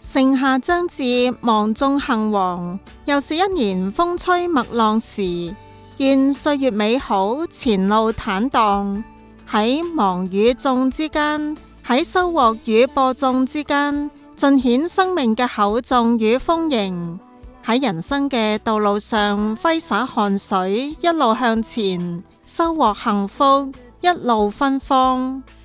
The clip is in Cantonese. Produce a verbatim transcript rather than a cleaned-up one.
盛夏將至，芒種杏黃，又是一年風吹麥浪時。願歲月美好，前路坦蕩。喺忙與種之間，喺收穫與播種之間，盡顯生命嘅厚重與豐盈。喺人生嘅道路上揮灑汗水，一路向前，收穫幸福，一路芬芳。